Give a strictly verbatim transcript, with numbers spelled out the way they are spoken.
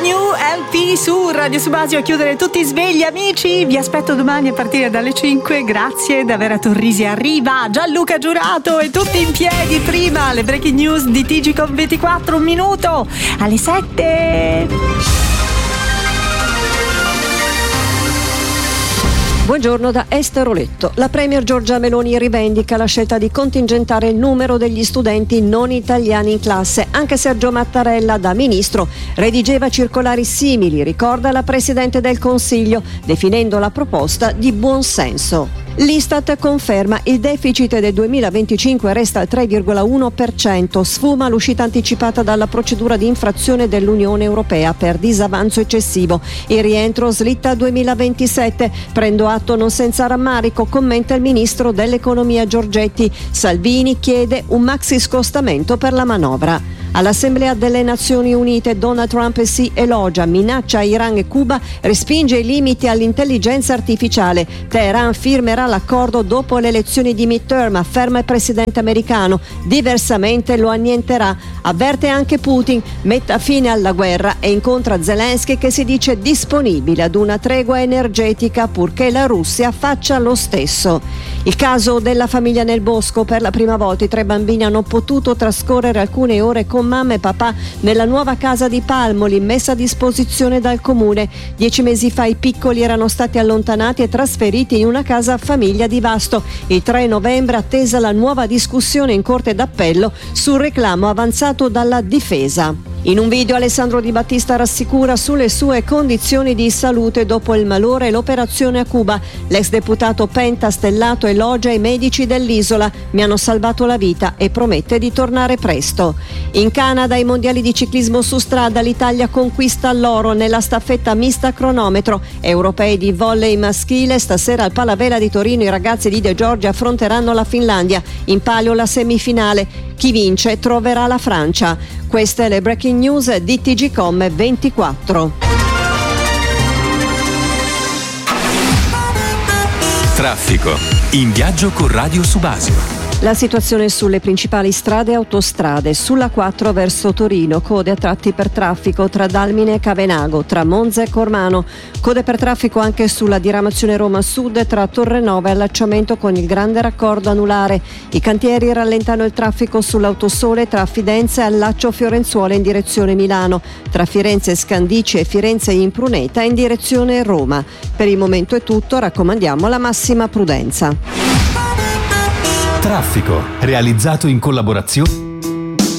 New L P su Radio Subasio a chiudere tutti svegli amici. Vi aspetto domani a partire dalle cinque. Grazie, Davvero Torrisi arriva, Gianluca Giurato e tutti in piedi. Prima le breaking news di T G con ventiquattro, un minuto alle sette. Buongiorno da Esther Oletto. La Premier Giorgia Meloni rivendica la scelta di contingentare il numero degli studenti non italiani in classe. Anche Sergio Mattarella, da ministro, redigeva circolari simili, ricorda la Presidente del Consiglio, definendo la proposta di buon senso. L'Istat conferma il deficit del duemilaventicinque resta al tre virgola uno per cento, sfuma l'uscita anticipata dalla procedura di infrazione dell'Unione Europea per disavanzo eccessivo. Il rientro slitta al duemilaventisette. Prendo atto non senza rammarico, commenta il ministro dell'economia Giorgetti. Salvini chiede un maxi scostamento per la manovra. All'Assemblea delle Nazioni Unite Donald Trump si elogia, minaccia Iran e Cuba, respinge i limiti all'intelligenza artificiale. Teheran firmerà l'accordo dopo le elezioni di midterm, afferma il presidente americano. Diversamente lo annienterà. Avverte anche Putin, metta fine alla guerra e incontra Zelensky che si dice disponibile ad una tregua energetica purché la Russia faccia lo stesso. Il caso della famiglia nel bosco, per la prima volta i tre bambini hanno potuto trascorrere alcune ore con mamma e papà nella nuova casa di Palmoli messa a disposizione dal comune. Dieci mesi fa i piccoli erano stati allontanati e trasferiti in una casa famiglia di Vasto. Il tre novembre attesa la nuova discussione in Corte d'Appello sul reclamo avanzato dalla difesa. In un video Alessandro Di Battista rassicura sulle sue condizioni di salute dopo il malore e l'operazione a Cuba. L'ex deputato pentastellato elogia i medici dell'isola, mi hanno salvato la vita e promette di tornare presto. In Canada ai mondiali di ciclismo su strada l'Italia conquista l'oro nella staffetta mista cronometro. Europei di volley maschile, stasera al Palavela di Torino i ragazzi di De Giorgi affronteranno la Finlandia. In palio la semifinale. Chi vince troverà la Francia. Queste le breaking news di T G Com ventiquattro. Traffico. In viaggio con Radio Subasio. La situazione sulle principali strade e autostrade: sulla quattro verso Torino, code a tratti per traffico tra Dalmine e Cavenago, tra Monza e Cormano, code per traffico anche sulla diramazione Roma Sud tra Torrenova e allacciamento con il grande raccordo anulare. I cantieri rallentano il traffico sull'autosole tra Fidenza e allaccio Fiorenzuola in direzione Milano, tra Firenze Scandici e Firenze Impruneta in direzione Roma. Per il momento è tutto, raccomandiamo la massima prudenza. Traffico, realizzato in collaborazione